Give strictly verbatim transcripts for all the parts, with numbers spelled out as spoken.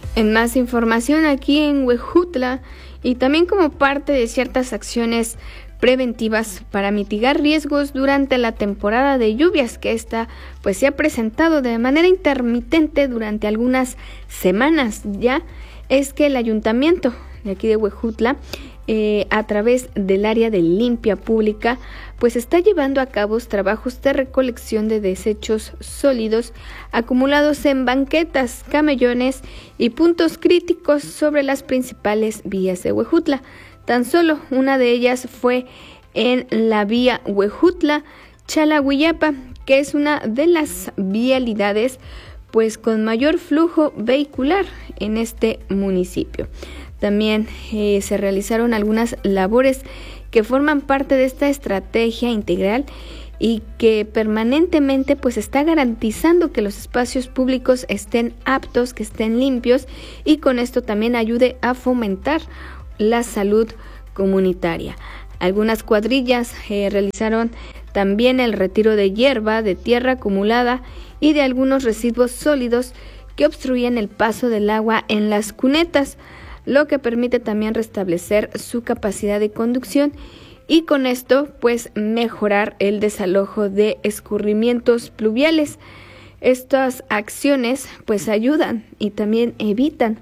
En más información aquí en Huejutla y también como parte de ciertas acciones preventivas para mitigar riesgos durante la temporada de lluvias, que esta pues se ha presentado de manera intermitente durante algunas semanas ya, es que el ayuntamiento de aquí de Huejutla, eh, a través del área de limpia pública, pues está llevando a cabo trabajos de recolección de desechos sólidos acumulados en banquetas, camellones y puntos críticos sobre las principales vías de Huejutla. Tan solo una de ellas fue en la vía Huejutla-Chalahuillapa, que es una de las vialidades pues con mayor flujo vehicular en este municipio. También eh, se realizaron algunas labores que forman parte de esta estrategia integral y que permanentemente pues está garantizando que los espacios públicos estén aptos, que estén limpios, y con esto también ayude a fomentar la salud comunitaria. Algunas cuadrillas eh, realizaron también el retiro de hierba, de tierra acumulada y de algunos residuos sólidos que obstruían el paso del agua en las cunetas, lo que permite también restablecer su capacidad de conducción y con esto pues mejorar el desalojo de escurrimientos pluviales. Estas acciones pues ayudan y también evitan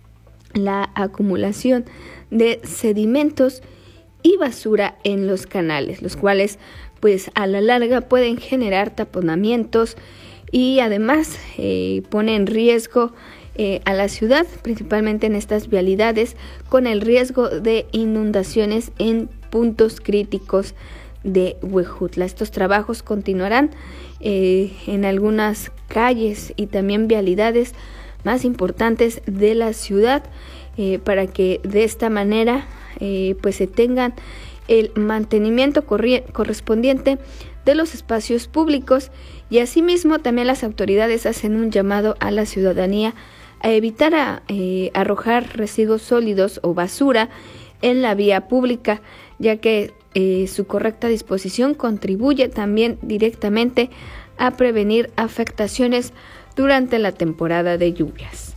la acumulación de sedimentos y basura en los canales, los cuales pues a la larga pueden generar taponamientos y además eh, pone en riesgo eh, a la ciudad, principalmente en estas vialidades, con el riesgo de inundaciones en puntos críticos de Huejutla. Estos trabajos continuarán eh, en algunas calles y también vialidades más importantes de la ciudad, eh, para que de esta manera eh, pues se tengan el mantenimiento corri- correspondiente de los espacios públicos, y asimismo también las autoridades hacen un llamado a la ciudadanía a evitar a, eh, arrojar residuos sólidos o basura en la vía pública, ya que eh, su correcta disposición contribuye también directamente a prevenir afectaciones durante la temporada de lluvias.